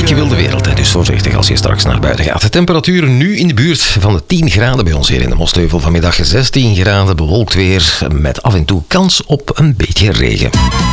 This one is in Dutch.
beetje wilde wereld. Hè? Dus voorzichtig als je straks naar buiten gaat. De temperatuur nu in de buurt van de 10 graden bij ons hier in de Mostheuvel. Vanmiddag 16 graden, bewolkt weer met af en toe kans op een beetje regen.